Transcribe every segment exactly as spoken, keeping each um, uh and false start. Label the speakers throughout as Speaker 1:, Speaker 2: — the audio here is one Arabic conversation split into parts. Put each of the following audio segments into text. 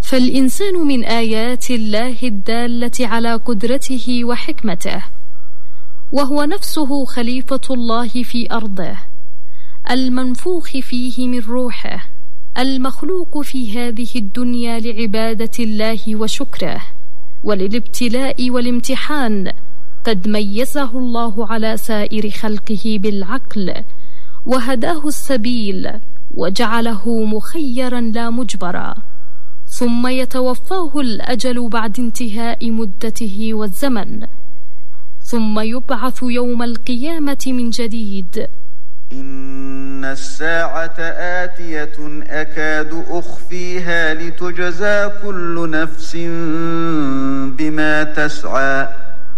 Speaker 1: فالإنسان من آيات الله الدالة على قدرته وحكمته، وهو نفسه خليفة الله في أرضه، المنفوخ فيه من روحه، المخلوق في هذه الدنيا لعبادة الله وشكره وللابتلاء والامتحان. قد ميزه الله على سائر خلقه بالعقل، وهداه السبيل، وجعله مخيرا لا مجبرا، ثم يتوفاه الأجل بعد انتهاء مدته والزمن، ثم يبعث يوم القيامة من جديد.
Speaker 2: إن الساعة آتية أكاد أخفيها لتجزى كل نفس بما تسعى.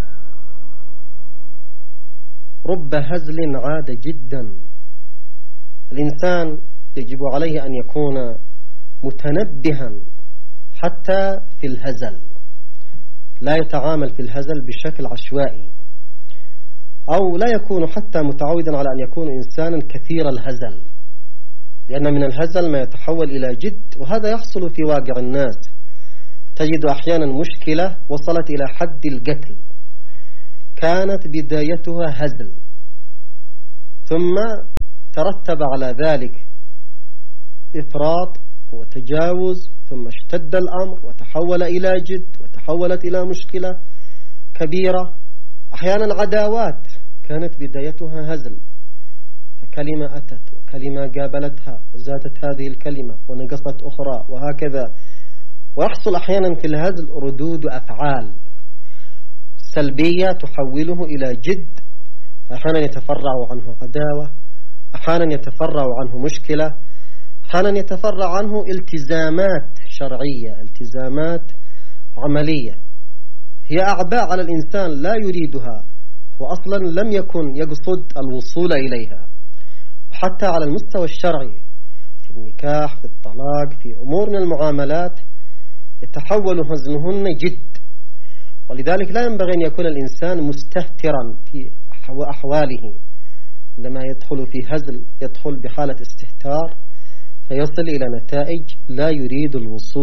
Speaker 3: رب هزل عاد جدا. الإنسان يجب عليه أن يكون متنبها حتى في الهزل، لا يتعامل في الهزل بشكل عشوائي، أو لا يكون حتى متعودا على أن يكون إنسانا كثير الهزل، لأن من الهزل ما يتحول إلى جد، وهذا يحصل في واقع الناس. تجد أحيانا مشكلة وصلت إلى حد القتل، كانت بدايتها هزل، ثم ترتب على ذلك إفراط وتجاوز، ثم اشتد الأمر وتحول إلى جد، وتحولت إلى مشكلة كبيرة. أحيانا عداوات كانت بدايتها هزل، فكلمة أتت وكلمة قابلتها وزادت هذه الكلمة ونقصت أخرى، وهكذا. ويحصل أحيانا في الهزل ردود أفعال سلبية تحوله إلى جد، أحيانا يتفرع عنه عداوة، أحيانا يتفرع عنه مشكلة، أحيانا يتفرع عنه التزامات شرعية، التزامات عملية، هي أعباء على الإنسان لا يريدها، هو أصلا لم يكن يقصد الوصول إليها. وحتى على المستوى الشرعي في النكاح، في الطلاق، في أمور من المعاملات يتحول هزلهن جد. ولذلك لا ينبغي أن يكون الإنسان مستهترا في أحواله، عندما يدخل في هزل يدخل بحالة استهتار فيصل إلى نتائج لا يريد الوصول